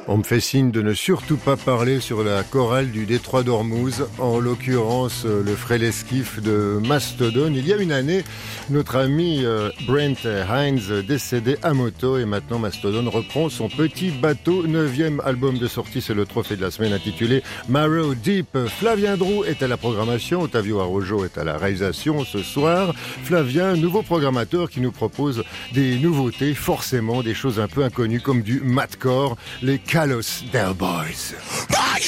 On me fait signe de ne surtout pas parler sur la chorale du Détroit d'Ormuz, en l'occurrence le frêle esquif de Mastodon. Il y a une année, notre ami Brent Hinds décédait à moto et maintenant Mastodon reprend son petit bateau. 9e album de sortie, c'est le trophée de la semaine intitulé Marrow Deep. Flavien Drou est à la programmation, Ottavio Araujo est à la réalisation ce soir. Flavien, nouveau programmateur qui nous propose des nouveautés, forcément des choses un peu inconnues comme du madcore, les Kalos Del Boys.